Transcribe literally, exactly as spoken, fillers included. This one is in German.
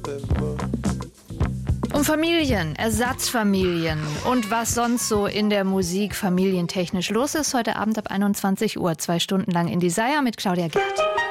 Um Familien, Ersatzfamilien und was sonst so in der Musik familientechnisch los ist, heute Abend ab einundzwanzig Uhr, zwei Stunden lang in Desire mit Claudia Gerd.